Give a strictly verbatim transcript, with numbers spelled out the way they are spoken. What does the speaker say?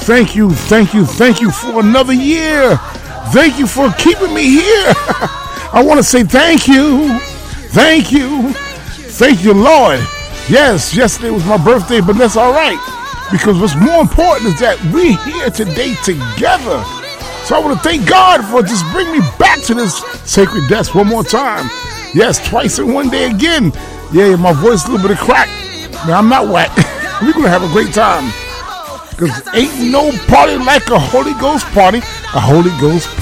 Thank you, thank you, thank you for another year. Thank you for keeping me here. I want to say thank you. Thank you. Thank you, Lord. Yes, yesterday was my birthday, but that's all right. Because what's more important is that we're here today together. So I want to thank God for just bringing me back to this sacred desk one more time. Yes, twice in one day again. Yeah, my voice a little bit of crack. Man, I'm not whack. We're going to have a great time. Because ain't no party like a Holy Ghost party. A Holy Ghost